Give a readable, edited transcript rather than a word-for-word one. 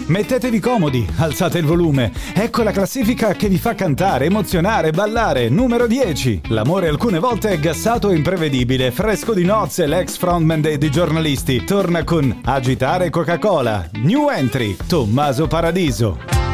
Mettetevi comodi, alzate il volume. Ecco la classifica che vi fa cantare, emozionare, ballare. Numero 10. L'amore alcune volte è gassato e imprevedibile. Fresco di nozze, l'ex frontman dei giornalisti torna con Agitare Coca-Cola. New entry, Tommaso Paradiso.